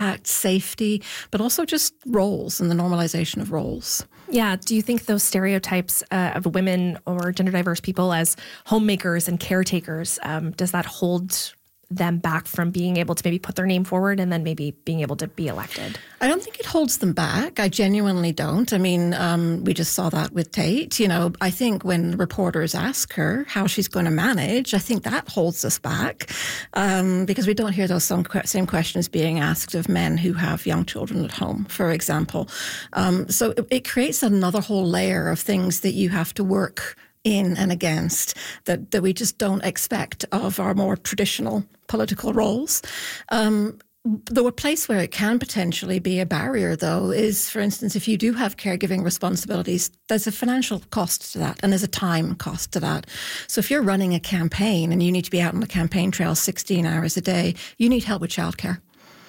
impact, safety, but also just roles and the normalization of roles. Yeah. Do you think those stereotypes of women or gender diverse people as homemakers and caretakers, does that hold them back from being able to maybe put their name forward and then maybe being able to be elected? I don't think it holds them back. I genuinely don't. I mean, we just saw that with Tate. You know, I think when reporters ask her how she's going to manage, I think that holds us back because we don't hear those same questions being asked of men who have young children at home, for example. So it creates another whole layer of things that you have to work in and against that we just don't expect of our more traditional political roles. The place where it can potentially be a barrier, though, is, for instance, if you do have caregiving responsibilities, there's a financial cost to that and there's a time cost to that. So if you're running a campaign and you need to be out on the campaign trail 16 hours a day, you need help with childcare.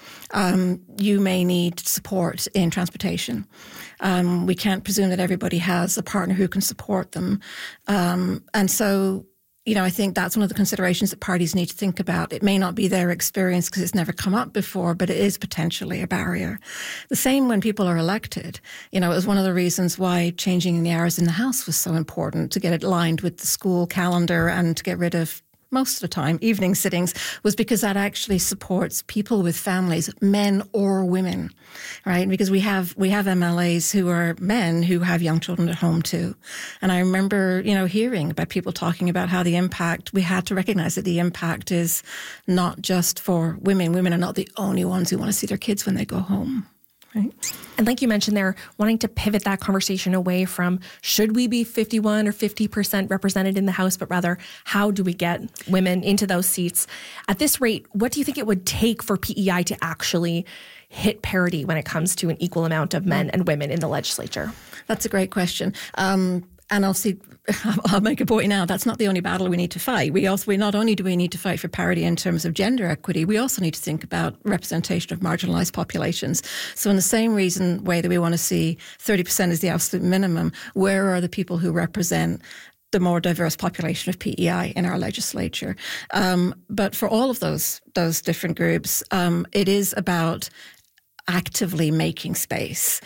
You may need support in transportation. We can't presume that everybody has a partner who can support them. And so, you know, I think that's one of the considerations that parties need to think about. It may not be their experience because it's never come up before, but it is potentially a barrier. The same when people are elected. You know, it was one of the reasons why changing the hours in the House was so important, to get it aligned with the school calendar and to get rid of most of the time, evening sittings, was because that actually supports people with families, men or women, right? Because we have MLAs who are men who have young children at home too. And I remember, you know, hearing about people talking about how the impact, we had to recognize that the impact is not just for women. Women are not the only ones who want to see their kids when they go home. Right. And like you mentioned there, wanting to pivot that conversation away from should we be 51 or 50% represented in the House, but rather how do we get women into those seats? At this rate, what do you think it would take for PEI to actually hit parity when it comes to an equal amount of men and women in the legislature? That's a great question. And I'll make a point now, that's not the only battle we need to fight. We not only do we need to fight for parity in terms of gender equity, we also need to think about representation of marginalized populations. So in the same way that we want to see 30% as the absolute minimum, where are the people who represent the more diverse population of PEI in our legislature? But for all of those different groups, it is about actively making space.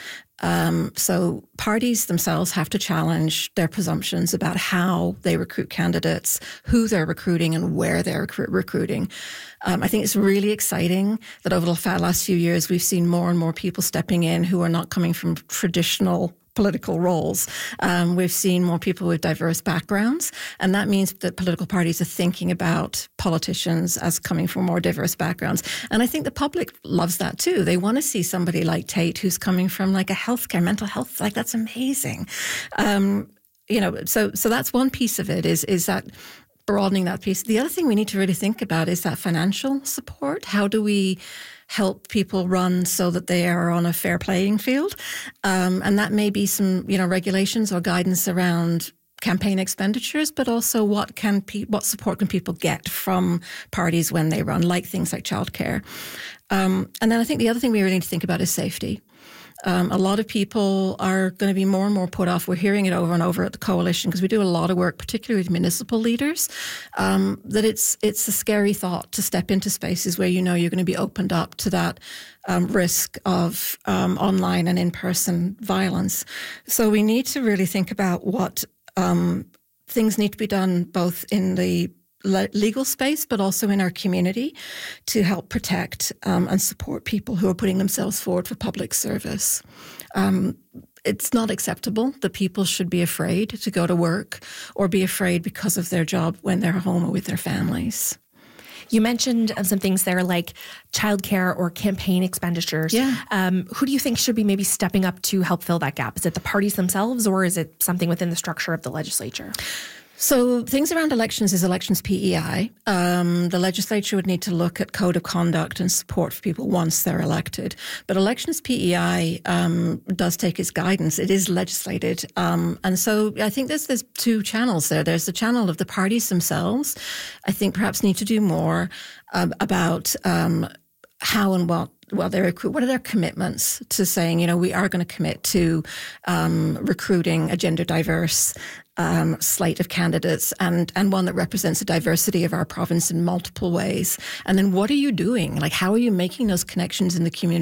So parties themselves have to challenge their presumptions about how they recruit candidates, who they're recruiting, and where they're recruiting. I think it's really exciting that over the last few years, we've seen more and more people stepping in who are not coming from traditional political roles. We've seen more people with diverse backgrounds, and that means that political parties are thinking about politicians as coming from more diverse backgrounds. And I think the public loves that too. They want to see somebody like Tate who's coming from like a healthcare, mental health, like that's amazing. You know, so that's one piece of it is that broadening that piece. The other thing we need to really think about is that financial support. How do we help people run so that they are on a fair playing field? And that may be some, you know, regulations or guidance around campaign expenditures, but also what support can people get from parties when they run, like things like childcare. And then I think the other thing we really need to think about is safety. A lot of people are going to be more and more put off. We're hearing it over and over at the coalition because we do a lot of work, particularly with municipal leaders, that it's a scary thought to step into spaces where you know you're going to be opened up to that risk of online and in-person violence. So we need to really think about what things need to be done both in the legal space, but also in our community to help protect and support people who are putting themselves forward for public service. It's not acceptable that people should be afraid to go to work or be afraid because of their job when they're home or with their families. You mentioned some things there like childcare or campaign expenditures. Yeah. Who do you think should be maybe stepping up to help fill that gap? Is it the parties themselves or is it something within the structure of the legislature? So things around elections is elections PEI. The legislature would need to look at code of conduct and support for people once they're elected. But elections PEI does take its guidance. It is legislated. And so I think there's two channels there. There's the channel of the parties themselves. I think perhaps need to do more about how and what they recruit. What are their commitments to saying, you know, we are going to commit to recruiting a gender diverse slate of candidates and one that represents the diversity of our province in multiple ways. And then what are you doing? Like, how are you making those connections in the community?